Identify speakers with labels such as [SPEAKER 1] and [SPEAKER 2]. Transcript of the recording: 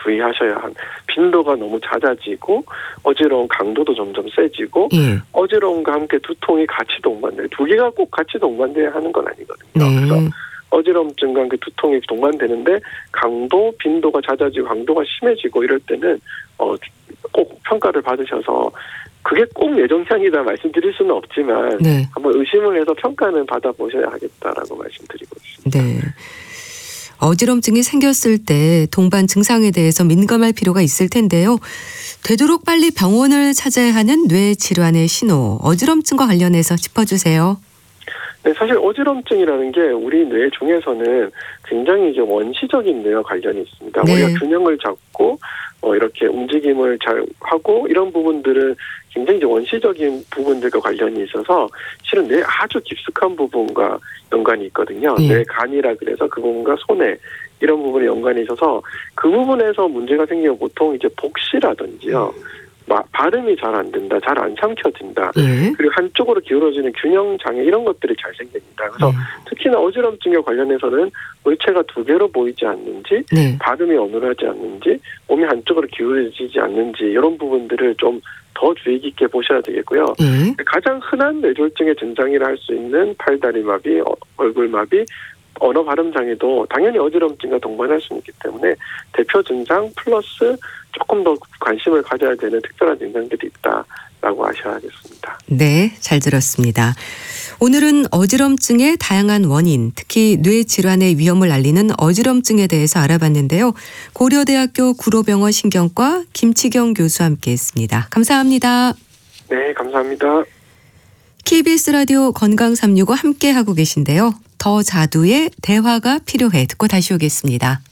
[SPEAKER 1] 주의하셔야 한 빈도가 너무 잦아지고 어지러운 강도도 점점 세지고 어지러움과 함께 두통이 같이 동반돼요. 두 개가 꼭 같이 동반돼야 하는 건 아니거든요. 그래서 어지럼증과 그 두통이 동반되는데 강도, 빈도가 잦아지고 강도가 심해지고 이럴 때는 꼭 평가를 받으셔서 그게 꼭 뇌종양이다 말씀드릴 수는 없지만 한번 의심을 해서 평가는 받아보셔야 하겠다라고 말씀드리고 있습니다.
[SPEAKER 2] 네. 어지럼증이 생겼을 때 동반 증상에 대해서 민감할 필요가 있을 텐데요. 되도록 빨리 병원을 찾아야 하는 뇌 질환의 신호, 어지럼증과 관련해서 짚어주세요.
[SPEAKER 1] 네, 사실 어지럼증이라는 게 우리 뇌 중에서는 굉장히 이제 원시적인 뇌와 관련이 있습니다. 우리가 균형을 잡고 이렇게 움직임을 잘 하고 이런 부분들은 굉장히 이제 원시적인 부분들과 관련이 있어서 실은 뇌 아주 깊숙한 부분과 연관이 있거든요. 뇌 간이라 그래서 그 부분과 손에 이런 부분에 연관이 있어서 그 부분에서 문제가 생기면 보통 이제 복시라든지요. 발음이 잘 안 된다, 잘 안 삼켜진다. 그리고 한쪽으로 기울어지는 균형 장애 이런 것들이 잘 생깁니다. 그래서 특히나 어지럼증에 관련해서는 물체가 두 개로 보이지 않는지, 발음이 어눌하지 않는지, 몸이 한쪽으로 기울어지지 않는지 이런 부분들을 좀 더 주의 깊게 보셔야 되겠고요. 가장 흔한 뇌졸중의 증상이라 할 수 있는 팔다리마비, 얼굴마비, 언어 발음 장애도 당연히 어지럼증과 동반할 수 있기 때문에 대표 증상 플러스 조금 더 관심을 가져야 되는 특별한 증상들이 있다라고 아셔야겠습니다.
[SPEAKER 2] 네, 잘 들었습니다. 오늘은 어지럼증의 다양한 원인, 특히 뇌 질환의 위험을 알리는 어지럼증에 대해서 알아봤는데요. 고려대학교 구로병원 신경과 김치경 교수와 함께했습니다. 감사합니다.
[SPEAKER 1] 네, 감사합니다.
[SPEAKER 2] KBS 라디오 건강365 함께하고 계신데요. 더 자두의 대화가 필요해 듣고 다시 오겠습니다.